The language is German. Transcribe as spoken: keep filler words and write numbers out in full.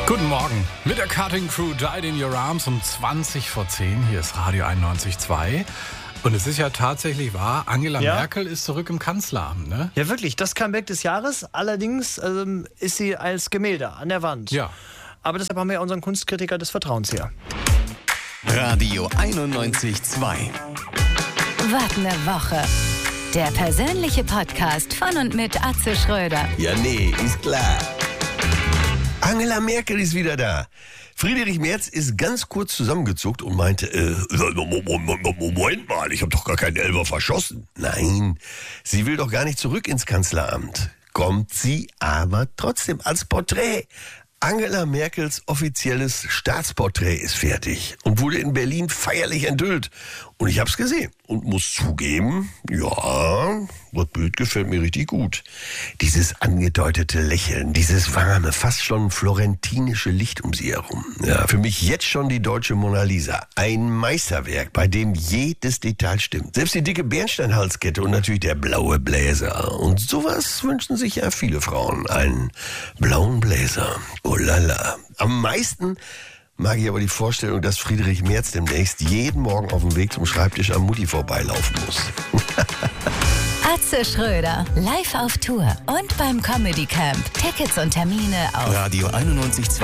Guten Morgen. Mit der Cutting Crew Died in Your Arms um zwanzig vor zehn. Hier ist Radio einundneunzig Komma zwei. Und es ist ja tatsächlich wahr, Angela ja. Merkel ist zurück im Kanzleramt, ne? Ja, wirklich. Das Comeback des Jahres. Allerdings ähm, ist sie als Gemälde an der Wand. Ja. Aber deshalb haben wir ja unseren Kunstkritiker des Vertrauens hier. Radio einundneunzig Komma zwei. Was ne Woche. Der persönliche Podcast von und mit Atze Schröder. Ja, nee, ist klar. Angela Merkel ist wieder da. Friedrich Merz ist ganz kurz zusammengezuckt und meinte, äh, Moment mal, ich habe doch gar keinen Elfer verschossen. Nein, sie will doch gar nicht zurück ins Kanzleramt. Kommt sie aber trotzdem als Porträt. Angela Merkels offizielles Staatsporträt ist fertig und wurde in Berlin feierlich enthüllt. Und ich hab's gesehen und muss zugeben, ja, das Bild gefällt mir richtig gut. Dieses angedeutete Lächeln, dieses warme, fast schon florentinische Licht um sie herum. Ja, für mich jetzt schon die deutsche Mona Lisa. Ein Meisterwerk, bei dem jedes Detail stimmt. Selbst die dicke Bernsteinhalskette und natürlich der blaue Bläser. Und sowas wünschen sich ja viele Frauen. Einen blauen Bläser. Oh lala. Am meisten mag ich aber die Vorstellung, dass Friedrich Merz demnächst jeden Morgen auf dem Weg zum Schreibtisch an Mutti vorbeilaufen muss. Atze Schröder, live auf Tour und beim Comedy Camp. Tickets und Termine auf Radio einundneunzig Komma zwei.